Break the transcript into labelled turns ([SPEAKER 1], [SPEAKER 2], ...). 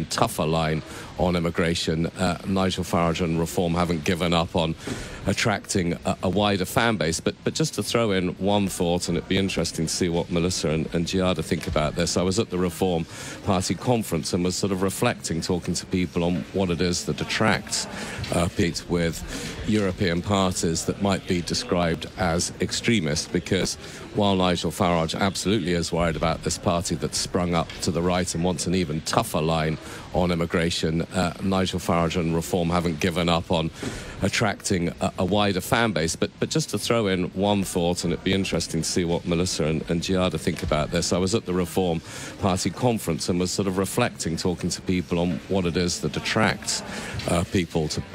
[SPEAKER 1] tougher line on immigration. Nigel Farage and Reform haven't given up on attracting a wider fan base. But just to throw in one thought, and it'd be interesting to see what Melissa and Giada think about this. I was at the Reform Party conference and was sort of reflecting, talking to people on what it is that attracts Pete with European parties that might be described as extremist, because while Nigel Farage absolutely is worried about this party that's sprung up to the right and wants an even tougher line on immigration, Nigel Farage and Reform haven't given up on attracting a wider fan base. But just to throw in one thought, and it'd be interesting to see what Melissa and Giada think about this. I was at the Reform Party conference and was sort of reflecting, talking to people on what it is that attracts people to